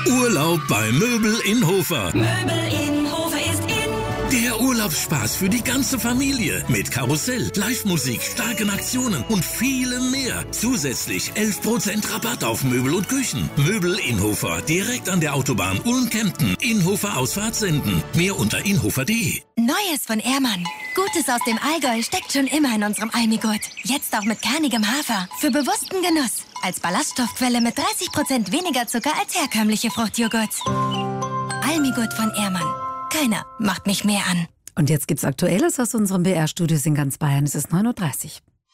Urlaub bei Möbel in Hofer. Möbel in Hofer ist in. Der Urlaubsspaß für die ganze Familie. Mit Karussell, Live-Musik, starken Aktionen und vielem mehr. Zusätzlich 11% Rabatt auf Möbel und Küchen. Möbel in Hofer, direkt an der Autobahn Ulm-Kempten. Inhofer Ausfahrt senden. Mehr unter inhofer.de. Neues von Ehrmann. Gutes aus dem Allgäu steckt schon immer in unserem Almigurt. Jetzt auch mit kernigem Hafer. Für bewussten Genuss. Als Ballaststoffquelle mit 30% weniger Zucker als herkömmliche Fruchtjoghurts. Almigurt von Ehrmann. Keiner macht mich mehr an. Und jetzt gibt's Aktuelles aus unserem BR-Studios in ganz Bayern. Es ist 9:30 Uhr.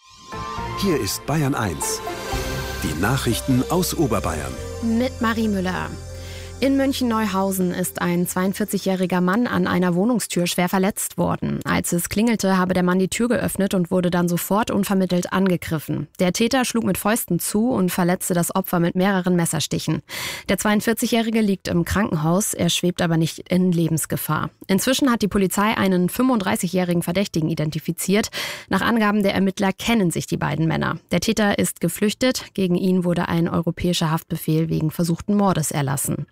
Hier ist Bayern 1. Die Nachrichten aus Oberbayern. Mit Marie Müller. In München-Neuhausen ist ein 42-jähriger Mann an einer Wohnungstür schwer verletzt worden. Als es klingelte, habe der Mann die Tür geöffnet und wurde dann sofort unvermittelt angegriffen. Der Täter schlug mit Fäusten zu und verletzte das Opfer mit mehreren Messerstichen. Der 42-jährige liegt im Krankenhaus, er schwebt aber nicht in Lebensgefahr. Inzwischen hat die Polizei einen 35-jährigen Verdächtigen identifiziert. Nach Angaben der Ermittler kennen sich die beiden Männer. Der Täter ist geflüchtet, gegen ihn wurde ein europäischer Haftbefehl wegen versuchten Mordes erlassen.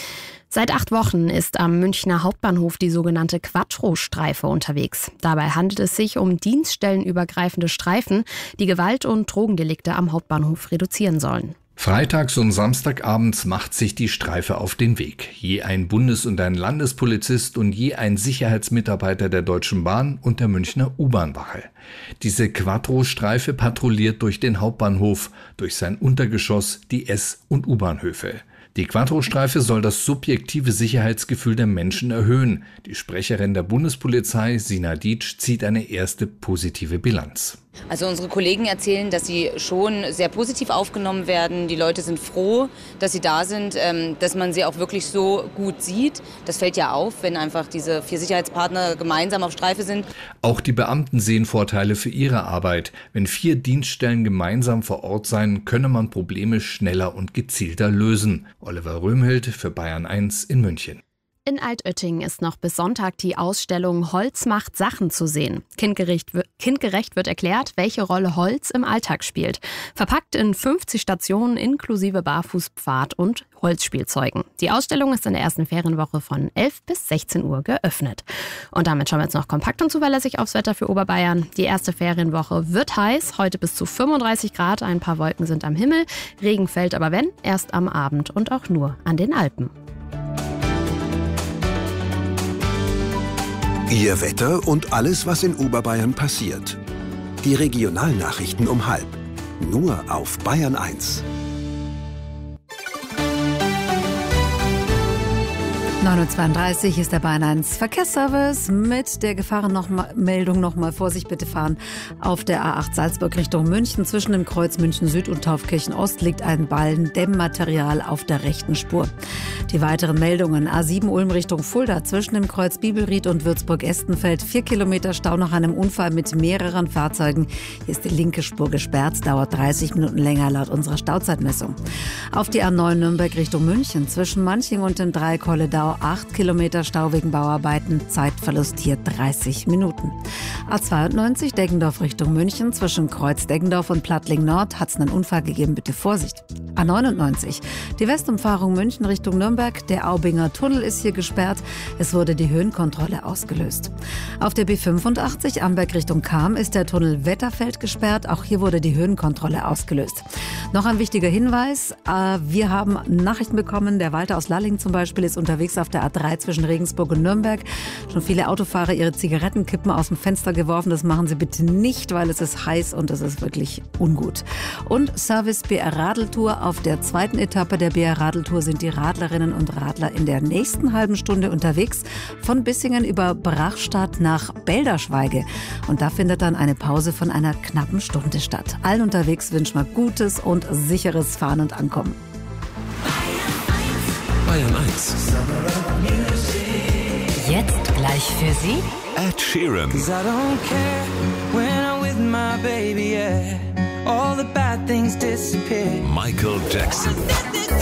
Seit 8 Wochen ist am Münchner Hauptbahnhof die sogenannte Quattro-Streife unterwegs. Dabei handelt es sich um dienststellenübergreifende Streifen, die Gewalt- und Drogendelikte am Hauptbahnhof reduzieren sollen. Freitags und Samstagabends macht sich die Streife auf den Weg. Je ein Bundes- und ein Landespolizist und je ein Sicherheitsmitarbeiter der Deutschen Bahn und der Münchner U-Bahn-Wache. Diese Quattro-Streife patrouilliert durch den Hauptbahnhof, durch sein Untergeschoss, die S- und U-Bahnhöfe. Die Quattro-Streife soll das subjektive Sicherheitsgefühl der Menschen erhöhen. Die Sprecherin der Bundespolizei, Sina Dietsch, zieht eine erste positive Bilanz. Also unsere Kollegen erzählen, dass sie schon sehr positiv aufgenommen werden. Die Leute sind froh, dass sie da sind, dass man sie auch wirklich so gut sieht. Das fällt ja auf, wenn einfach diese 4 Sicherheitspartner gemeinsam auf Streife sind. Auch die Beamten sehen Vorteile für ihre Arbeit. Wenn 4 Dienststellen gemeinsam vor Ort seien, könne man Probleme schneller und gezielter lösen. Oliver Röhmhild für Bayern 1 in München. In Altötting ist noch bis Sonntag die Ausstellung Holz macht Sachen zu sehen. Kindgerecht wird erklärt, welche Rolle Holz im Alltag spielt. Verpackt in 50 Stationen inklusive Barfußpfad und Holzspielzeugen. Die Ausstellung ist in der ersten Ferienwoche von 11 bis 16 Uhr geöffnet. Und damit schauen wir jetzt noch kompakt und zuverlässig aufs Wetter für Oberbayern. Die erste Ferienwoche wird heiß, heute bis zu 35 Grad. Ein paar Wolken sind am Himmel. Regen fällt aber wenn, erst am Abend und auch nur an den Alpen. Ihr Wetter und alles, was in Oberbayern passiert. Die Regionalnachrichten um 12:30. Nur auf Bayern 1. 9:32 Uhr ist der Bayern 1 Verkehrsservice mit der Gefahrenmeldung nochmal Vorsicht bitte fahren. Auf der A8 Salzburg Richtung München zwischen dem Kreuz München Süd und Taufkirchen Ost liegt ein Ballen Dämmmaterial auf der rechten Spur. Die weiteren Meldungen: A7 Ulm Richtung Fulda zwischen dem Kreuz Bibelried und Würzburg-Estenfeld 4 Kilometer Stau nach einem Unfall mit mehreren Fahrzeugen. Hier ist die linke Spur gesperrt, dauert 30 Minuten länger laut unserer Stauzeitmessung. Auf die A9 Nürnberg Richtung München zwischen Manching und dem Dreieck Holledau 8 Kilometer Stau wegen Bauarbeiten, Zeitverlust hier 30 Minuten. A92 Deggendorf Richtung München zwischen Kreuz Deggendorf und Plattling Nord hat es einen Unfall gegeben, bitte Vorsicht. A99 die Westumfahrung München Richtung Nürnberg, der Aubinger Tunnel ist hier gesperrt, es wurde die Höhenkontrolle ausgelöst. Auf der B85 Amberg Richtung Cham ist der Tunnel Wetterfeld gesperrt, auch hier wurde die Höhenkontrolle ausgelöst. Noch ein wichtiger Hinweis, wir haben Nachrichten bekommen, der Walter aus Lalling zum Beispiel ist unterwegs auf der A3 zwischen Regensburg und Nürnberg. Schon viele Autofahrer ihre Zigarettenkippen aus dem Fenster geworfen. Das machen Sie bitte nicht, weil es ist heiß und es ist wirklich ungut. Und Service BR Radeltour. Auf der zweiten Etappe der BR Radeltour sind die Radlerinnen und Radler in der nächsten halben Stunde unterwegs. Von Bissingen über Brachstadt nach Belderschweige. Und da findet dann eine Pause von einer knappen Stunde statt. Allen unterwegs wünschen wir gutes und sicheres Fahren und Ankommen. Bayern 1. Jetzt gleich für Sie Ed Sheeran. Michael Jackson.